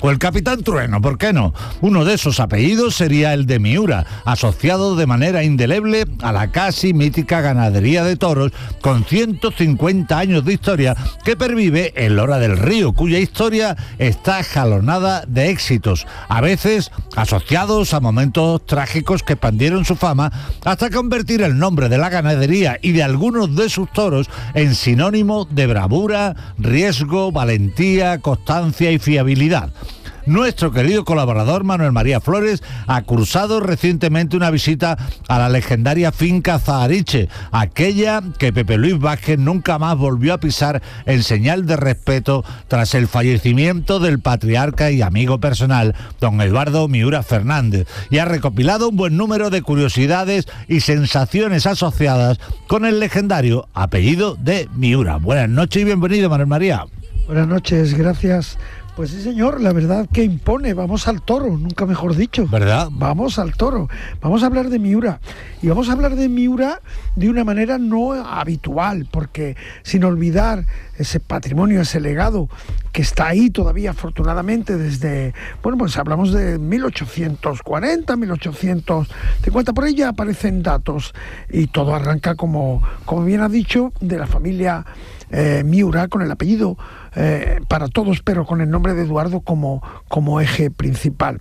O el Capitán Trueno, ¿por qué no? Uno de esos apellidos sería el de Miura, asociado de manera indeleble a la casi mítica ganadería de toros con 150 años de historia que pervive en Lora del Río, cuya historia está jalonada de éxitos, a veces asociados a momentos trágicos que expandieron su fama hasta convertir el nombre de la ganadería y de algunos de sus toros en sinónimo de bravura, riesgo, valentía, constancia y fiabilidad. Nuestro querido colaborador Manuel María Flores ha cursado recientemente una visita a la legendaria finca Zahariche, aquella que Pepe Luis Vázquez nunca más volvió a pisar en señal de respeto tras el fallecimiento del patriarca y amigo personal, don Eduardo Miura Fernández, y ha recopilado un buen número de curiosidades y sensaciones asociadas con el legendario apellido de Miura. Buenas noches y bienvenido, Manuel María. Buenas noches, gracias. Pues sí, señor, la verdad que impone. Vamos al toro, nunca mejor dicho. ¿Verdad? Vamos al toro. Vamos a hablar de Miura. Y vamos a hablar de Miura de una manera no habitual, porque sin olvidar ese patrimonio, ese legado que está ahí todavía, afortunadamente, desde, bueno, pues hablamos de 1840, 1850, por ahí ya aparecen datos. Y todo arranca, como bien ha dicho, de la familia Miura, con el apellido para todos, pero con el nombre de Eduardo como eje principal.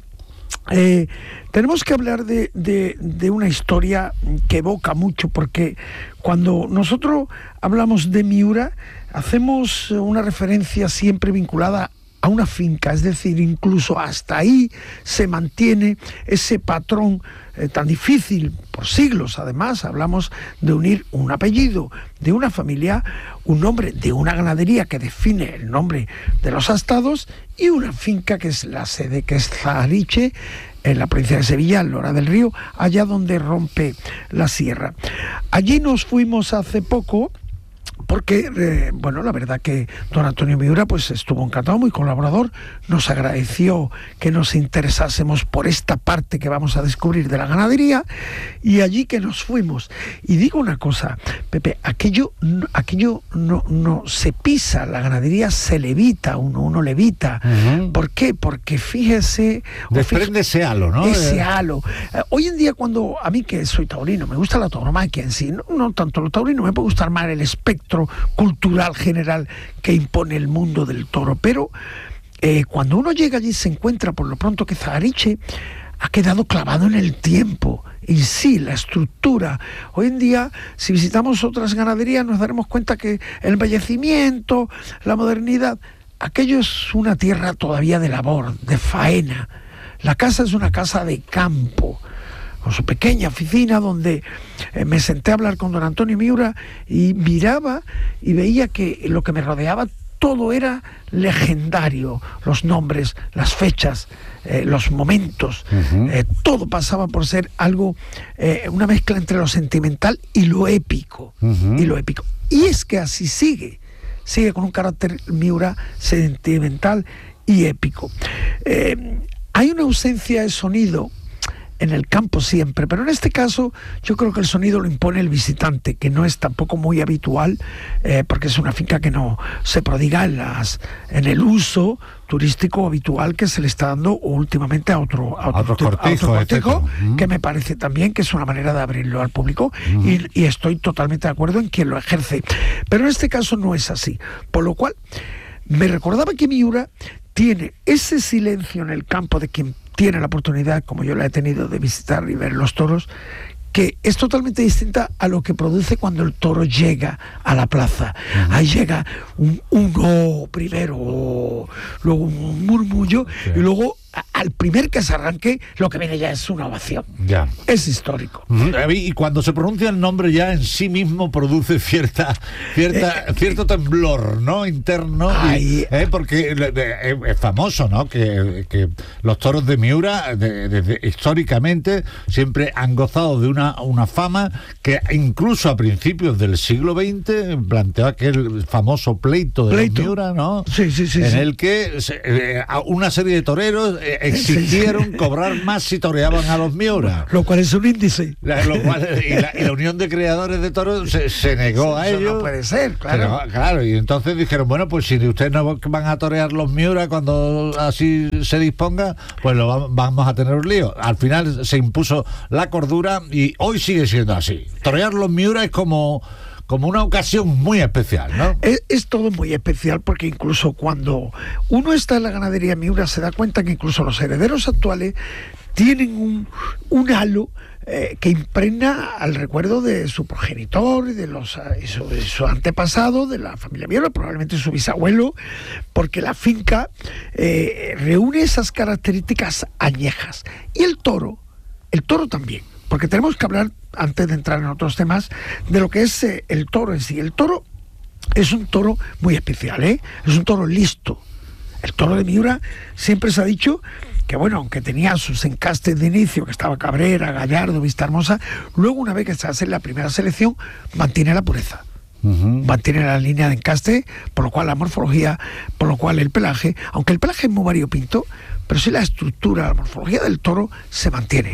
Tenemos que hablar de una historia que evoca mucho, porque cuando nosotros hablamos de Miura, hacemos una referencia siempre vinculada a una finca, es decir, incluso hasta ahí se mantiene ese patrón tan difícil por siglos. Además, hablamos de unir un apellido de una familia, un nombre de una ganadería que define el nombre de los astados y una finca que es la sede, que es Zahariche, en la provincia de Sevilla, en Lora del Río, allá donde rompe la sierra. Allí nos fuimos hace poco, porque, bueno, la verdad que don Antonio Miura pues estuvo encantado, muy colaborador, nos agradeció que nos interesásemos por esta parte que vamos a descubrir de la ganadería, y allí que nos fuimos. Y digo una cosa, Pepe, aquello no se pisa, la ganadería se levita, uno levita. Uh-huh. ¿Por qué? Porque fíjese... Desprende ese halo, ¿no? Ese halo. Hoy en día, cuando a mí, que soy taurino, me gusta la tauromaquia en sí, no tanto lo taurino, me puede gustar más el espectro cultural general que impone el mundo del toro, pero cuando uno llega allí se encuentra por lo pronto que Zahariche ha quedado clavado en el tiempo. Y sí, la estructura. Hoy en día, si visitamos otras ganaderías, nos daremos cuenta que el embellecimiento, la modernidad, aquello es una tierra todavía de labor, de faena. La casa es una casa de campo, con su pequeña oficina, donde me senté a hablar con don Antonio Miura y miraba y veía que lo que me rodeaba todo era legendario, los nombres, las fechas, los momentos, todo pasaba por ser algo, una mezcla entre lo sentimental y lo épico, y es que así sigue con un carácter Miura sentimental y épico. Hay una ausencia de sonido en el campo siempre, pero en este caso yo creo que el sonido lo impone el visitante, que no es tampoco muy habitual, porque es una finca que no se prodiga en el uso turístico habitual que se le está dando últimamente a otro cortijo, que me parece también que es una manera de abrirlo al público, y estoy totalmente de acuerdo en quien lo ejerce, pero en este caso no es así, por lo cual me recordaba que Miura tiene ese silencio en el campo de quien tiene la oportunidad, como yo la he tenido, de visitar y ver los toros, que es totalmente distinta a lo que produce cuando el toro llega a la plaza. Ahí llega un oh primero, luego un murmullo, y luego al primer que se arranque, lo que viene ya es una ovación. Ya. Es histórico. Y cuando se pronuncia el nombre ya en sí mismo produce cierto temblor, ¿no? Interno. Porque es famoso, ¿no? Que los toros de Miura, históricamente, siempre han gozado de una fama que incluso a principios del siglo XX planteó aquel famoso pleito de los Miura, ¿no? Sí. En el que una serie de toreros exigieron cobrar más si toreaban a los Miura. Lo cual es un índice. Y la Unión de Creadores de Toros se negó a ello. No puede ser, claro. Pero, claro, y entonces dijeron, bueno, pues si ustedes no van a torear los Miura cuando así se disponga, pues vamos a tener un lío. Al final se impuso la cordura y hoy sigue siendo así. Torear los Miura es como una ocasión muy especial, ¿no? Es todo muy especial porque incluso cuando uno está en la ganadería Miura se da cuenta que incluso los herederos actuales tienen un halo que impregna al recuerdo de su progenitor y de su antepasado, de la familia Miura, probablemente su bisabuelo, porque la finca reúne esas características añejas. Y el toro también, porque tenemos que hablar, antes de entrar en otros temas, de lo que es el toro en sí. El toro es un toro muy especial, es un toro listo. El toro de Miura siempre se ha dicho que, bueno, aunque tenía sus encastes de inicio, que estaba Cabrera, Gallardo, Vista Hermosa, luego una vez que se hace la primera selección, mantiene la pureza. Mantiene la línea de encaste, por lo cual la morfología, por lo cual el pelaje, aunque el pelaje es muy variopinto, pero sí la estructura, la morfología del toro se mantiene.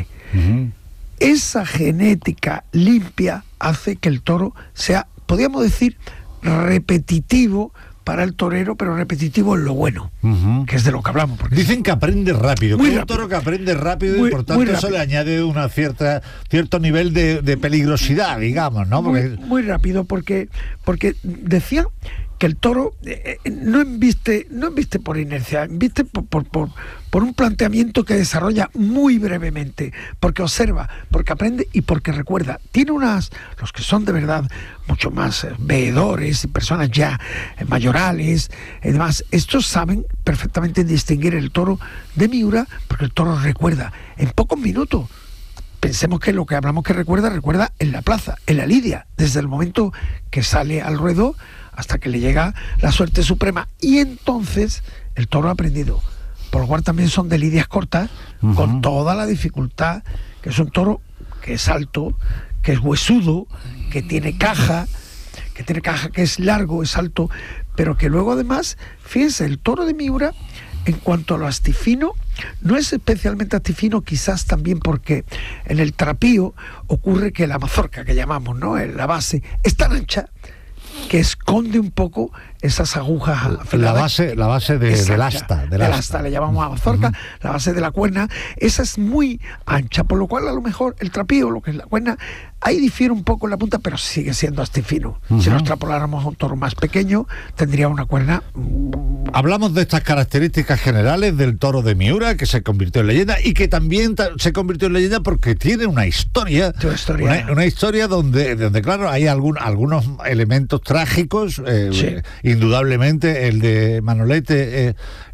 Esa genética limpia hace que el toro sea, podríamos decir, repetitivo para el torero, pero repetitivo en lo bueno, que es de lo que hablamos. Dicen que aprende rápido, que es un toro que aprende rápido y por tanto eso le añade cierto nivel de peligrosidad, digamos, ¿no? Muy rápido, porque decían que el toro no embiste por inercia, embiste por un planteamiento que desarrolla muy brevemente, porque observa, porque aprende y porque recuerda. Tiene los que son de verdad mucho más veedores y personas ya mayorales, además, estos saben perfectamente distinguir el toro de Miura, porque el toro recuerda en pocos minutos. Pensemos que lo que hablamos que recuerda en la plaza, en la lidia, desde el momento que sale al ruedo hasta que le llega la suerte suprema. Y entonces el toro ha aprendido. Por lo cual también son de lidias cortas, con toda la dificultad, que es un toro que es alto, que es huesudo, que tiene caja, que es largo, es alto, pero que luego además, fíjense, el toro de Miura, en cuanto a lo astifino, no es especialmente astifino, quizás también porque en el trapío ocurre que la mazorca que llamamos, ¿no?, la base, es tan ancha que esconde un poco esas agujas afiladas. La base del asta. Le llamamos a mazorca, la base de la cuerna, esa es muy ancha, por lo cual a lo mejor el trapío, lo que es la cuerna, ahí difiere un poco en la punta, pero sigue siendo astifino. Si lo extrapoláramos a un toro más pequeño, tendría una cuerna. Hablamos de estas características generales del toro de Miura, que se convirtió en leyenda y que también se convirtió en leyenda porque tiene una historia. Una historia donde claro, hay algunos elementos trágicos. Indudablemente el de Manolete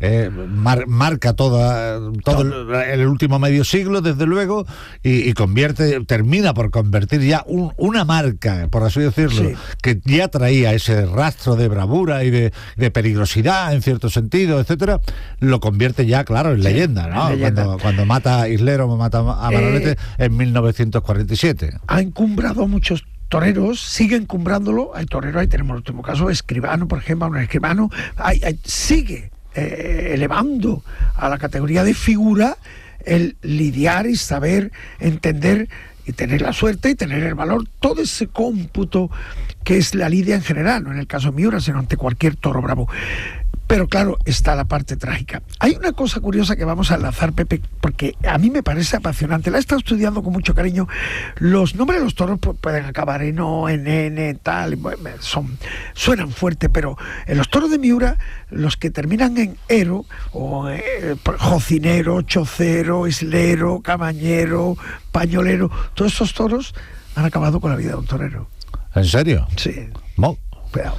marca todo el último medio siglo, desde luego, y termina por convertir ya una marca, por así decirlo, que ya traía ese rastro de bravura y de peligrosidad en cierto sentido, etcétera, lo convierte ya, claro, en leyenda, ¿no? Cuando mata a Islero, mata a Manolete en 1947. Ha encumbrado muchos toreros, sigue encumbrándolo. Hay toreros, ahí tenemos el último caso, Escribano, por ejemplo, un Escribano, sigue elevando a la categoría de figura el lidiar y saber entender y tener la suerte y tener el valor, todo ese cómputo que es la lidia en general, no en el caso de Miura, sino ante cualquier toro bravo. Pero claro, está la parte trágica. Hay una cosa curiosa que vamos a enlazar, Pepe, porque a mí me parece apasionante. La he estado estudiando con mucho cariño. Los nombres de los toros pueden acabar en O, en N, tal, suenan fuerte, pero en los toros de Miura, los que terminan en ero, o jocinero, chocero, islero, camañero, pañolero, todos esos toros han acabado con la vida de un torero. ¿En serio? Sí. No. Pero,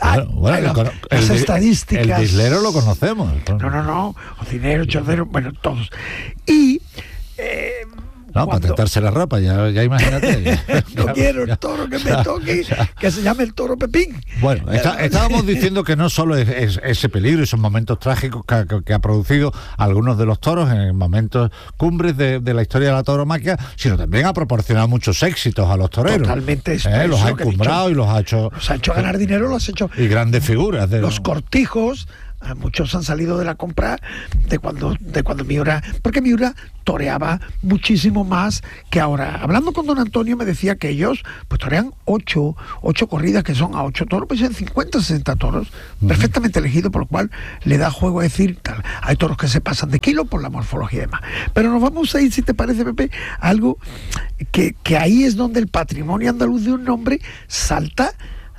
las estadísticas. El dislero lo conocemos. No. Cocinero, chocero, bueno, todos. Y para tentarse la ropa, ya imagínate. No quiero el toro que me toque, que se llame el toro Pepín. Bueno, estábamos diciendo que no solo es ese peligro, esos momentos trágicos que ha producido algunos de los toros en momentos cumbres de la historia de la tauromaquia, sino también ha proporcionado muchos éxitos a los toreros. Totalmente. Los ha encumbrado y los ha hecho ganar dinero, los ha hecho. Y grandes figuras. Los cortijos Muchos han salido de la compra de cuando Miura, porque Miura toreaba muchísimo más que ahora. Hablando con don Antonio me decía que ellos pues torean 8 corridas, que son a 8 toros, pues en 50, 60 toros, perfectamente elegido, por lo cual le da juego a decir tal. Hay toros que se pasan de kilo por la morfología y demás. Pero nos vamos a ir, si te parece, Pepe, a algo que ahí es donde el patrimonio andaluz de un nombre salta.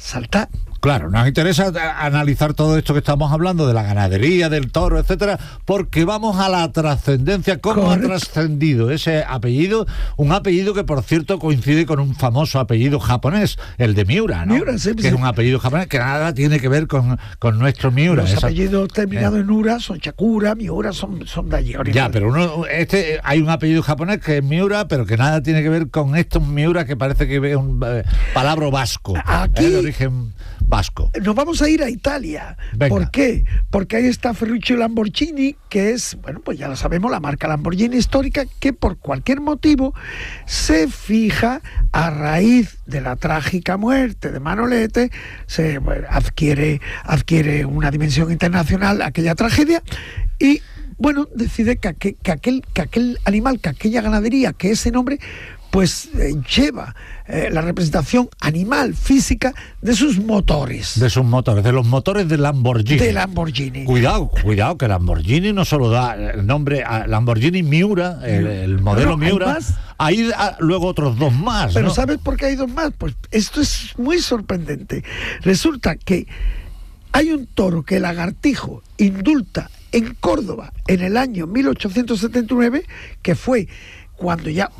Claro, nos interesa analizar todo esto que estamos hablando de la ganadería, del toro, etcétera, porque vamos a la trascendencia, cómo ha trascendido ese apellido, un apellido que por cierto coincide con un famoso apellido japonés, el de Miura, ¿no? Miura, sí, que es un apellido japonés que nada tiene que ver con nuestro Miura. Los apellidos terminados en Ura son Chakura, Miura son de allí. Ya, pero hay un apellido japonés que es Miura, pero que nada tiene que ver con estos Miura, que parece que es un palabra vasco, aquí, de origen vasco. Nos vamos a ir a Italia. Venga. ¿Por qué? Porque ahí está Ferruccio Lamborghini, que es, bueno, pues ya lo sabemos, la marca Lamborghini histórica, que por cualquier motivo se fija a raíz de la trágica muerte de Manolete, adquiere una dimensión internacional aquella tragedia y, bueno, decide que aquel animal, que aquella ganadería, que ese nombre, pues lleva la representación animal, física, de sus motores. De sus motores, de los motores de Lamborghini. De Lamborghini. Cuidado, que Lamborghini no solo da el nombre a Lamborghini Miura, el modelo Miura. Hay luego otros dos más, Pero ¿no? ¿sabes por qué hay dos más? Pues esto es muy sorprendente. Resulta que hay un toro que el Lagartijo indulta en Córdoba en el año 1879, que fue cuando ya,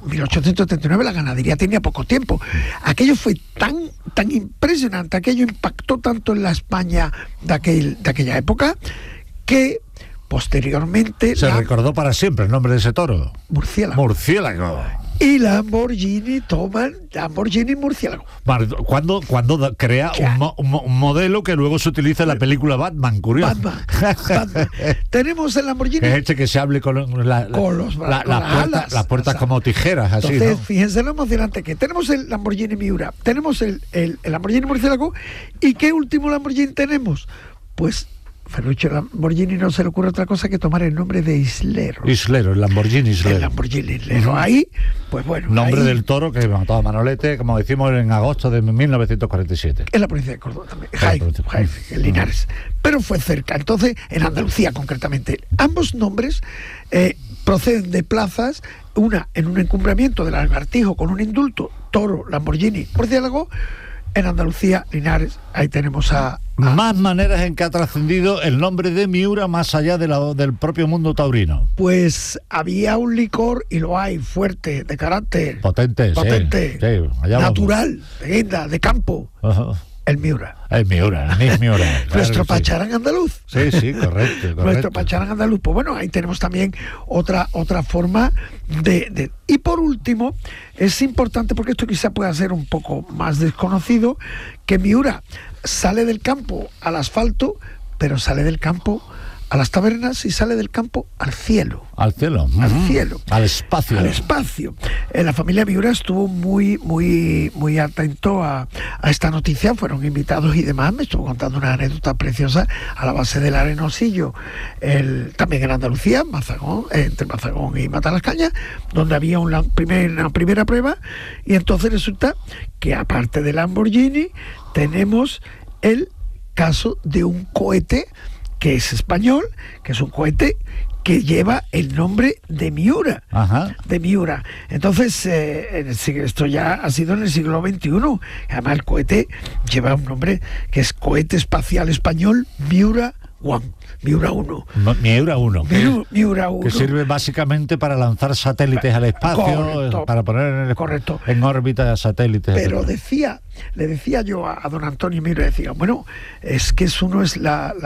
1879 la ganadería tenía poco tiempo. Aquello fue tan impresionante, aquello impactó tanto en la España de aquella época, que posteriormente se recordó para siempre el nombre de ese toro. Murciélago. Y Lamborghini toman Lamborghini Murciélago. Cuando crea un modelo que luego se utiliza en la película Batman, curioso. Batman. Tenemos el Lamborghini. Es que se hable con las puertas como tijeras, así. Entonces, ¿no? Fíjense lo emocionante que tenemos el Lamborghini Miura, tenemos el Lamborghini Murciélago, ¿y qué último Lamborghini tenemos? Pues Ferruccio Lamborghini no se le ocurre otra cosa que tomar el nombre de Islero. El Lamborghini Islero. El Lamborghini Islero. Ahí, pues bueno. Nombre del toro que mató a Manolete, como decimos, en agosto de 1947. En la provincia de Córdoba también. Jaén, en Linares. Pero fue cerca. Entonces, en Andalucía concretamente. Ambos nombres proceden de plazas, una en un encumbramiento del Lagartijo con un indulto, toro, Lamborghini, Murciélago. En Andalucía, Linares, ahí tenemos más maneras en que ha trascendido el nombre de Miura más allá del propio mundo taurino. Pues había un licor, y lo hay, fuerte, de carácter. Potente, sí, natural, de guinda, de campo. Uh-huh. El Miura. El Miura. Nuestro pacharán andaluz. Sí, correcto. Nuestro pacharán andaluz. Pues bueno, ahí tenemos también otra forma de... Y por último, es importante, porque esto quizá pueda ser un poco más desconocido, que Miura sale del campo al asfalto, pero sale del campo a las tabernas y sale del campo al cielo. Al cielo. Al cielo. Al espacio. Al espacio. La familia Miura estuvo muy atento a esta noticia, fueron invitados y demás. Me estuvo contando una anécdota preciosa a la base del Arenosillo, también en Andalucía, Mazagón, entre Mazagón y Matalascañas, donde había una primera prueba, y entonces resulta que aparte del Lamborghini tenemos el caso de un cohete que es español, que es un cohete que lleva el nombre de Miura. Ajá. De Miura. Entonces, esto ya ha sido en el siglo XXI. Además, el cohete lleva un nombre que es Cohete Espacial Español Miura 1. Miura 1. Miura 1. Miura 1. Que sirve básicamente para lanzar satélites al espacio, correcto, para poner en órbita satélites. Pero le decía yo a don Antonio Miura, decía, bueno, es que uno es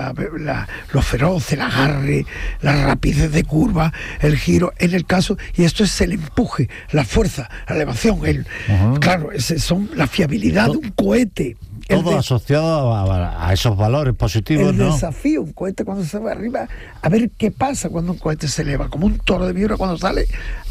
lo feroz, el agarre, la rapidez de curva, el giro, en el caso, y esto es el empuje, la fuerza, la elevación, claro, son la fiabilidad de un cohete. Todo asociado a esos valores positivos, el ¿no? desafío, un cohete cuando se va arriba, a ver qué pasa cuando un cohete se eleva, como un toro de Miura cuando sale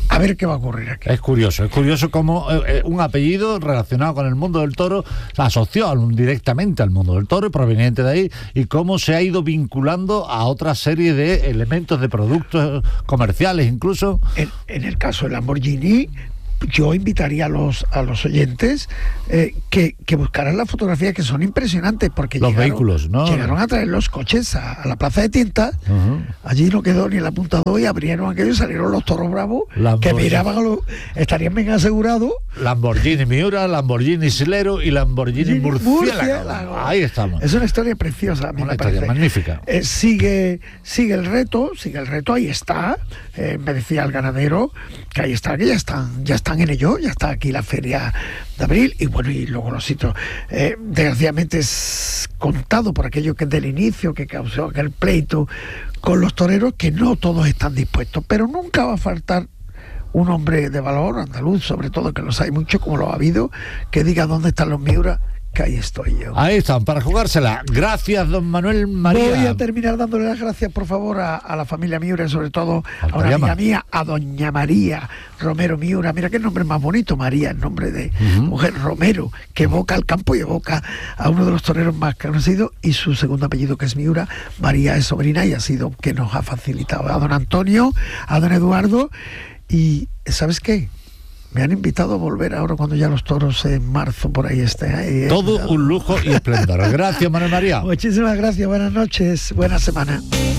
A ver qué va a ocurrir aquí. Es curioso cómo un apellido relacionado con el mundo del toro se asoció directamente al mundo del toro, proveniente de ahí, y cómo se ha ido vinculando a otra serie de elementos, de productos comerciales incluso. En el caso del Lamborghini, yo invitaría a los oyentes que buscaran las fotografías, que son impresionantes, porque los vehículos, ¿no? Llegaron a traer los coches a la plaza de Tinta. Allí no quedó ni el apuntador y abrieron aquello y salieron los toros bravos que miraban estarían bien asegurados. Lamborghini Miura, Lamborghini Silero y Lamborghini Murciélago. Ahí estamos. Es una historia preciosa, a mí me parece. Magnífica. Sigue el reto, ahí está. Me decía el ganadero que ahí está, que ya están en ello, ya está aquí la feria de abril, y bueno, y luego los sitios. Desgraciadamente es contado por aquello que es del inicio, que causó aquel pleito con los toreros, que no todos están dispuestos, pero nunca va a faltar un hombre de valor, andaluz sobre todo, que los hay mucho, como lo ha habido, que diga dónde están los Miura, que ahí estoy yo. Ahí están, para jugársela. Gracias, don Manuel María. Voy a terminar dándole las gracias, por favor, a la familia Miura, sobre todo a una amiga mía, a doña María Romero Miura. Mira qué nombre más bonito, María, el nombre de mujer, Romero, que evoca al campo y evoca a uno de los toreros más conocidos, y su segundo apellido, que es Miura. María es sobrina y ha sido que nos ha facilitado a don Antonio, a don Eduardo, y ¿sabes qué? Me han invitado a volver ahora cuando ya los toros en marzo por ahí estén. Todo un lujo y esplendor. Gracias, Manuel María. Muchísimas gracias, buenas noches, buena semana.